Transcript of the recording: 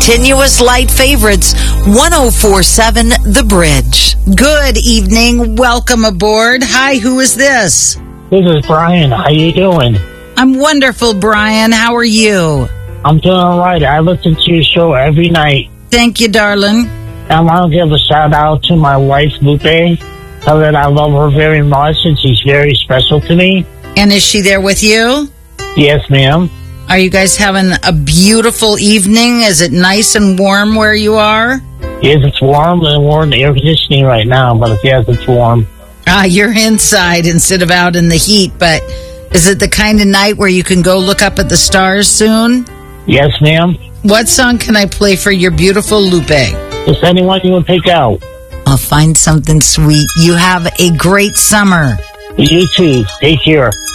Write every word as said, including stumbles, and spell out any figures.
continuous light favorites, one oh four point seven The Bridge. Good evening. Welcome aboard. Hi, who is this? This is Brian. How you doing? I'm wonderful, Brian. How are you? I'm doing all right. I listen to your show every night. Thank you, darling. I want to give a shout out to my wife, Lupe. Tell her that I love her very much and she's very special to me. And is she there with you? Yes, ma'am. Are you guys having a beautiful evening? Is it nice and warm where you are? Yes, it's warm and we're in the air conditioning right now, but yes, it's warm. Ah, you're inside instead of out in the heat, but is it the kind of night where you can go look up at the stars soon? Yes, ma'am. What song can I play for your beautiful Lupe? Just anyone you will pick out. I'll find something sweet. You have a great summer. You too. Take care.